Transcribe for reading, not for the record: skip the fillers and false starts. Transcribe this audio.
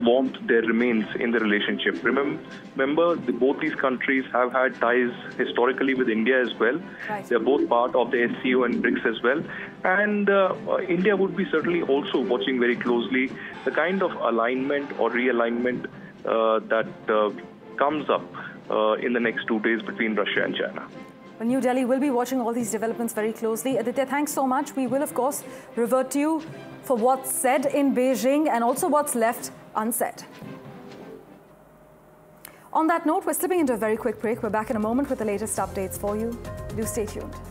warmth there remains in the relationship. Remember, both these countries have had ties historically with India as well. Right. They're both part of the SCO and BRICS as well. And India would be certainly also watching very closely the kind of alignment or realignment that comes up in the next 2 days between Russia and China. Well, New Delhi will be watching all these developments very closely. Aditya, thanks so much. We will, of course, revert to you for what's said in Beijing and also what's left unsaid. On that note, we're slipping into a very quick break. We're back in a moment with the latest updates for you. Do stay tuned.